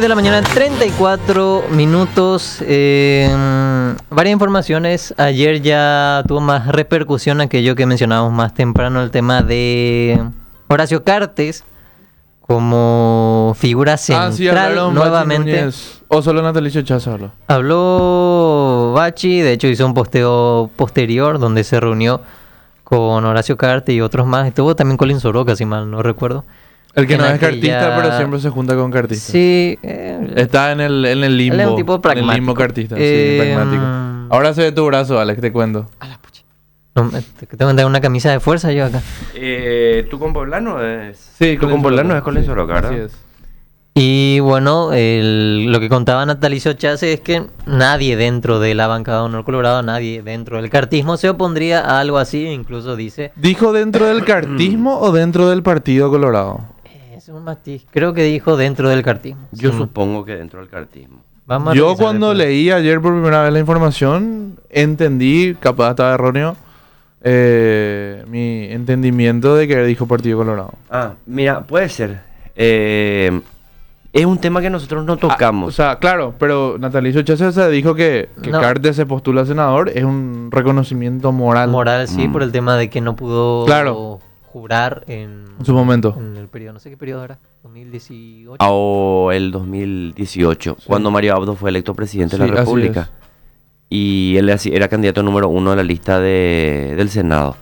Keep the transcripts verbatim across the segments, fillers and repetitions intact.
de la mañana, treinta y cuatro minutos. Eh, varias informaciones. Ayer ya tuvo más repercusión aquello que mencionábamos más temprano, el tema de Horacio Cartes como figura central. Ah, sí, hablaron nuevamente. Núñez, o solo Natalicio Chaza habló. Habló Bachi, de hecho hizo un posteo posterior donde se reunió con Horacio Cartes y otros más. Estuvo también Colin Soroka, si mal no recuerdo. El que En no es aquella- cartista, pero siempre se junta con cartistas. Sí. eh, Está en el, en el limbo. Él es un tipo En el pragmático. limbo cartista, Eh, sí, pragmático. Ahora se ve tu brazo, Alex, te cuento. No, me- te- tengo que dar una camisa de fuerza yo acá. Eh, ¿Tú con Poblano es? Sí, ¿Tú con Poblano es Colin sí, Soroka, verdad? así es. Y bueno, el- lo que contaba Natalicio Chase es que nadie dentro de la bancada de Honor Colorado, nadie dentro del cartismo se opondría a algo así, incluso dice... ¿Dijo dentro del cartismo o dentro del Partido Colorado? eh, Es un matiz, creo que dijo dentro del cartismo. Yo Sí. supongo que dentro del cartismo. Vamos a Yo revisar cuando después. leí ayer por primera vez la información, entendí, capaz estaba erróneo, eh, mi entendimiento de que dijo Partido Colorado. Ah, mira, puede ser. Eh, es un tema que nosotros no Ah, tocamos. o sea, claro, pero Natalicio Chávez dijo que, que No. Cartes se postula a senador, es un reconocimiento moral Moral, sí, Mm. por el tema de que no pudo Claro. jurar en, en su momento. en el periodo, no sé qué periodo era, dos mil dieciocho. Ah, o el dos mil dieciocho, Sí. cuando Mario Abdo fue electo presidente de Sí, la así República. es. Y él así- era candidato número uno de la lista de, del Senado.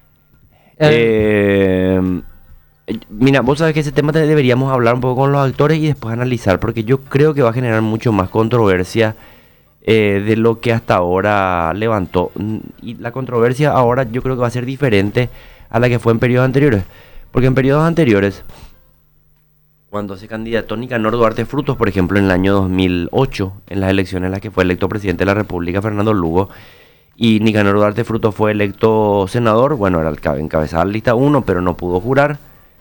Eh, Eh, mira, vos sabés que ese tema te- deberíamos hablar un poco con los actores y después analizar, porque yo creo que va a generar mucho más controversia eh, de lo que hasta ahora levantó. Mm, Y la controversia ahora yo creo que va a ser diferente a la que fue en periodos anteriores. Porque en periodos anteriores, cuando se candidató Nicanor Duarte Frutos, por ejemplo, en el año dos mil ocho, en las elecciones en las que fue electo presidente de la República, Fernando Lugo, y Nicanor Duarte Frutos fue electo senador, bueno, era el cabe- encabezaba la lista uno, pero no pudo jurar.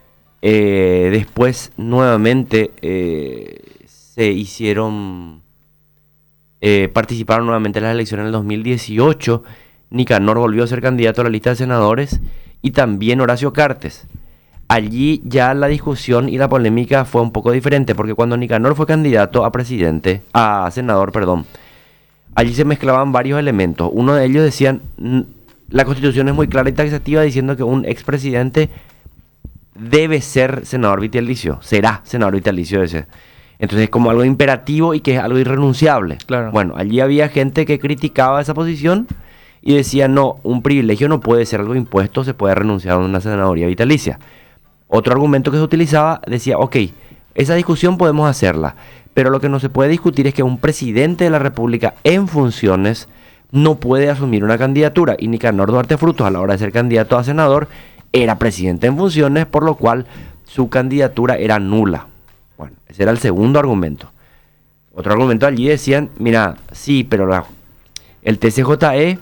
Eh, después, nuevamente, eh, se hicieron, eh, participaron nuevamente en las elecciones en el dos mil dieciocho. Nicanor volvió a ser candidato a la lista de senadores y también Horacio Cartes. Allí ya la discusión y la polémica fue un poco diferente, porque cuando Nicanor fue candidato a presidente, a senador, perdón, allí se mezclaban varios elementos. Uno de ellos decían, mm, la Constitución es muy clara y taxativa diciendo que un expresidente debe ser senador vitalicio, será senador vitalicio ese. Entonces es como algo imperativo y que es algo irrenunciable. Claro. Bueno, allí había gente que criticaba esa posición y decía, no, un privilegio no puede ser algo impuesto, se puede renunciar a una senaduría vitalicia. Otro argumento que se utilizaba decía, ok, esa discusión podemos hacerla, pero lo que no se puede discutir es que un presidente de la República en funciones no puede asumir una candidatura. Y Nicanor Duarte Frutos, a la hora de ser candidato a senador, era presidente en funciones, por lo cual su candidatura era nula. Bueno, ese era el segundo argumento. Otro argumento allí decían, mira, sí, pero la- el T C J E,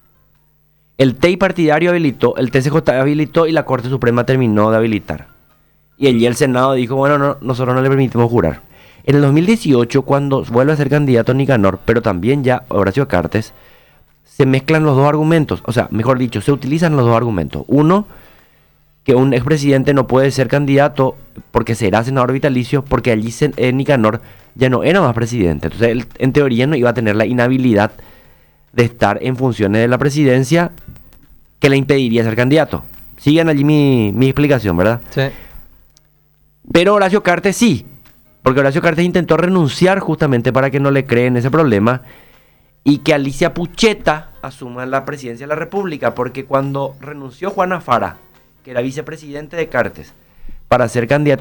el T E I partidario habilitó, el T C J E habilitó y la Corte Suprema terminó de habilitar. Y allí el Senado dijo, bueno, no, nosotros no le permitimos jurar. En el dos mil dieciocho, cuando vuelve a ser candidato Nicanor, pero también ya Horacio Cartes, se mezclan los dos argumentos. O sea, mejor dicho, se utilizan los dos argumentos. Uno, que un expresidente no puede ser candidato porque será senador vitalicio, porque allí se- eh, Nicanor ya no era más presidente. Entonces, él, en teoría, no iba a tener la inhabilidad de estar en funciones de la presidencia que le impediría ser candidato. Sigan allí mi, mi explicación, ¿verdad? sí. Pero Horacio Cartes sí, porque Horacio Cartes intentó renunciar justamente para que no le creen ese problema y que Alicia Pucheta asuma la presidencia de la República, porque cuando renunció Juana Fara, que era vicepresidente de Cartes, para ser candidato